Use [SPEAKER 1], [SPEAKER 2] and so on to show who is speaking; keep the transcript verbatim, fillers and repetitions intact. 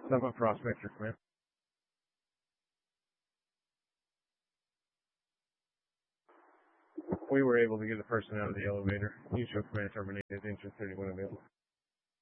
[SPEAKER 1] Nova Prospector, command. We were able to get the person out of the elevator. Mutual command terminated. Engine thirty-one available.